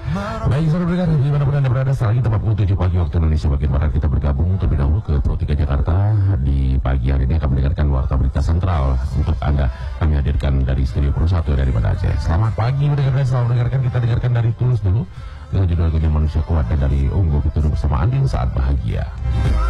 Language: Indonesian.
Baik, saudara pendengar, dimanapun Anda berada, saat lagi tepat pukul 7 pagi waktu Indonesia bagian Barat, kita bergabung terlebih dahulu ke Pro 3 Jakarta. Di pagi hari ini akan mendengarkan Warta Berita Sentral untuk Anda. Kami hadirkan dari Studio Pro 1 dari Banda Aceh. Selamat pagi, selamat mendengarkan. Kita dengarkan dari Tulus dulu dengan judul lagunya Manusia Kuat, dan dari Ungu Pituru bersama Andin Saat Bahagia.